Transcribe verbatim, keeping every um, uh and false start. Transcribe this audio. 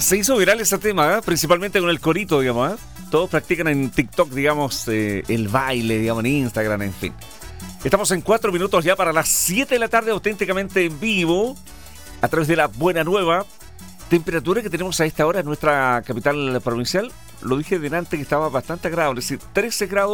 Se hizo viral ese tema, ¿eh? Principalmente con el corito, digamos, ¿eh? Todos practican en TikTok, digamos, eh, el baile, digamos, en Instagram, en fin. Estamos en cuatro minutos ya para las siete de la tarde, auténticamente en vivo, a través de la Buena Nueva. Temperatura que tenemos a esta hora en nuestra capital provincial, lo dije delante que estaba bastante agradable, es decir, trece grados.